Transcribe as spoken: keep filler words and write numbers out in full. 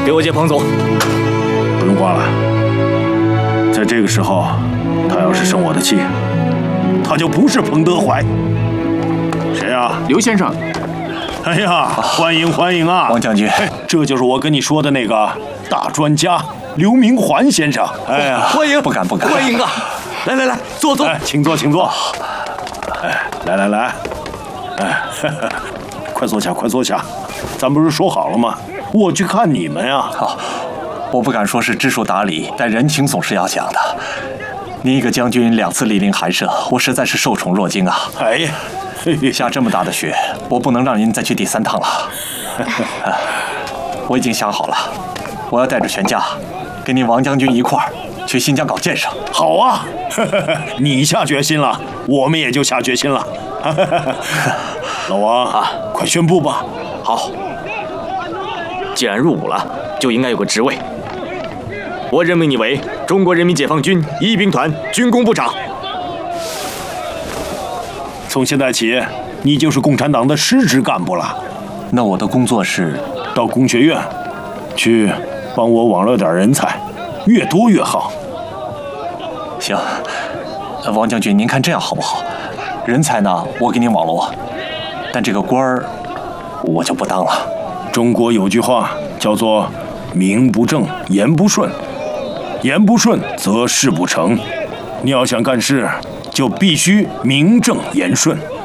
给我接彭总。 不用挂了。在这个时候，他要是生我的气，他就不是彭德怀。谁啊？ 刘先生。 哎呀，欢迎欢迎啊， 王将军。 哎，这就是我跟你说的那个大专家刘明环先生。哎呀， 欢迎， 不敢不敢， 欢迎啊！来来来，坐坐， 哎，请坐请坐。哎，来来来，哎，呵呵快坐下快坐下，咱不是说好了吗？我去看你们呀。 好，我不敢说是知书达理，但人情总是要讲的。您一个将军两次莅临寒舍，我实在是受宠若惊啊！ 哎呀，嘿嘿， 下这么大的雪，我不能让您再去第三趟了。我已经想好了，我要带着全家，跟您王将军一块儿去新疆搞建设。 好啊，你下决心了，我们也就下决心了。老王啊，快宣布吧。 好，既然入伍了，就应该有个职位。我任命你为中国人民解放军一兵团军工部长。 从现在起，你就是共产党的师职干部了。 那我的工作是到工学院去帮我网罗点人才，越多越好。 行，王将军，您看这样好不好？人才呢，我给您网罗，但这个官儿我就不当了。 中国有句话叫做“名不正，言不顺”。言不顺则事不成，你要想干事，就必须名正言顺。